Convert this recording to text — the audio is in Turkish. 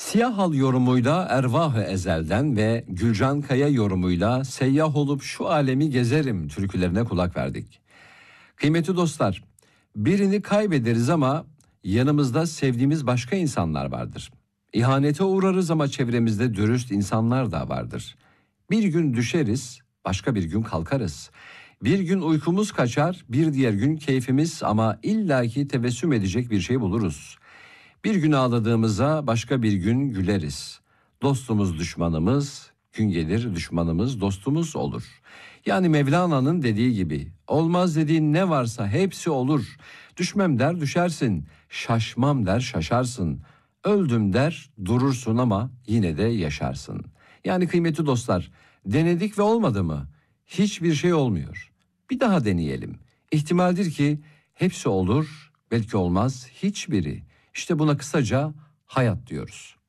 Siyah Hal yorumuyla Ervah-ı Ezel'den ve Gülcan Kaya yorumuyla Seyyah olup şu alemi gezerim türkülerine kulak verdik. Kıymetli dostlar, birini kaybederiz ama yanımızda sevdiğimiz başka insanlar vardır. İhanete uğrarız ama çevremizde dürüst insanlar da vardır. Bir gün düşeriz, başka bir gün kalkarız. Bir gün uykumuz kaçar, bir diğer gün keyfimiz ama illaki tebessüm edecek bir şey buluruz. Bir gün ağladığımıza başka bir gün güleriz. Dostumuz düşmanımız, gün gelir düşmanımız dostumuz olur. Yani Mevlana'nın dediği gibi, olmaz dediğin ne varsa hepsi olur. Düşmem der düşersin, şaşmam der şaşarsın. Öldüm der durursun ama yine de yaşarsın. Yani kıymetli dostlar, denedik ve olmadı mı? Hiçbir şey olmuyor. Bir daha deneyelim. İhtimaldir ki hepsi olur, belki olmaz hiçbiri. İşte buna kısaca hayat diyoruz.